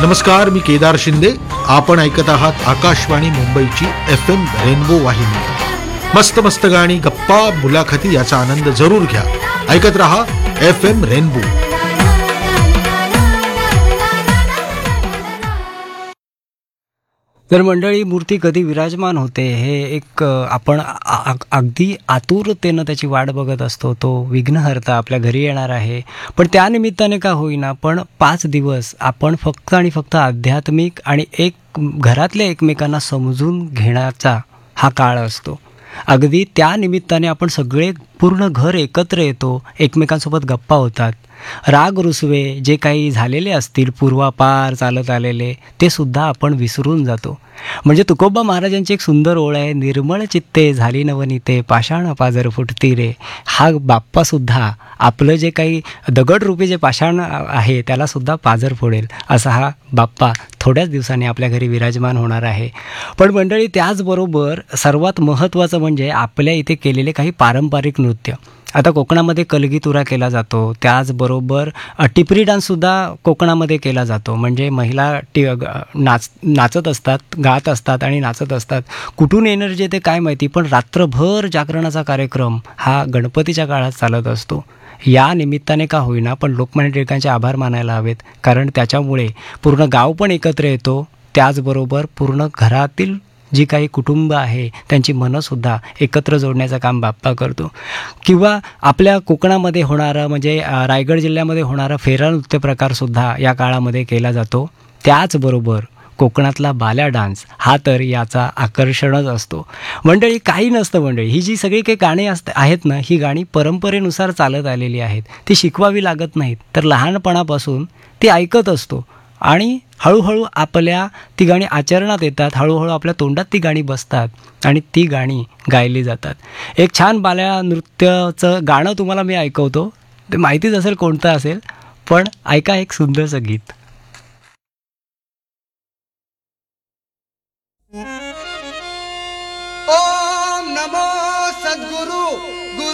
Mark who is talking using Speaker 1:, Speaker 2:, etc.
Speaker 1: नमस्कार, मी केदार शिंदे. आपण ऐकत आहात आकाशवाणी मुंबईची FM रेनबो वाहिनी. मस्त मस्त गाणी, गप्पा, मुलाखती याचा आनंद जरूर घ्या. ऐकत रहा FM रेनबो.
Speaker 2: तर मंडळी, मूर्ती कधी विराजमान होते हे एक आपण अगदी आतुरतेनं त्याची वाट बघत असतो. तो विघ्नहर्ता आपल्या घरी येणार आहे. पण त्यानिमित्ताने का होईना, पण 5 दिवस आपण फक्त आणि फक्त आध्यात्मिक आणि घरातल्या एकमेकांना समजून घेण्याचा हा काळ असतो. अगदी त्या निमित्ताने आपण सगळे पूर्ण घर एकत्र येतो, एकमेकांसोबत गप्पा होतात. राग रुसवे जे काही झालेले असतील पूर्वापार चालत आलेले, ते सुद्धा आपण विसरून जातो. म्हणजे तुकोबा महाराजांची एक सुंदर ओळ आहे, निर्मळ चित्ते झाली नवनीते, पाषाण पाजर फुटती रे. हा बाप्पासुद्धा आपलं जे काही दगडरूपी जे पाषाण आहे त्याला सुद्धा पाजर फोडेल, असा हा बाप्पा थोड्याच दिवसांनी आपल्या घरी विराजमान होणार आहे. पण मंडळी, त्याचबरोबर सर्वात महत्त्वाचं म्हणजे आपल्या इथे केलेले काही पारंपरिक नृत्य. आता कोकणामध्ये कलगीतुरा केला जातो, त्याचबरोबर टिपरी डान्ससुद्धा कोकणामध्ये केला जातो. म्हणजे महिला नाचत असतात, गात असतात आणि नाचत असतात. कुठून एनर्जी येते काय माहिती, पण रात्रभर जागरणाचा कार्यक्रम हा गणपतीच्या काळात चालत असतो. या निमित्ताने का होईना, पण लोकमान्य टिळकांचे आभार मानायला हवेत, कारण त्याच्यामुळे पूर्ण गाव पण एकत्र येतो. त्याचबरोबर पूर्ण घरातील जी काही कुटुंब आहे त्यांची मनंसुद्धा एकत्र जोडण्याचं काम बाप्पा करतो. किंवा आपल्या कोकणामध्ये होणारं म्हणजे रायगड जिल्ह्यामध्ये होणारा फेरा नृत्य प्रकारसुद्धा या काळामध्ये केला जातो. त्याचबरोबर कोकणातला बाल्या डान्स हा तर याचा आकर्षणच असतो. मंडळी, काही नसतं मंडळी, ही जी सगळी काही गाणी आहेत ना, ही गाणी परंपरेनुसार चालत आलेली आहेत. ती शिकवावी लागत नाहीत, तर लहानपणापासून ती ऐकत असतो आणि हळूहळू आपल्या ती गाणी आचरणात येतात. हळूहळू आपल्या तोंडात ती गाणी बसतात आणि ती गाणी गायली जातात. एक छान बाल्या नृत्याचं गाणं तुम्हाला मी ऐकवतो. ते माहितीच असेल कोणतं असेल, पण ऐका एक सुंदरसं गीत.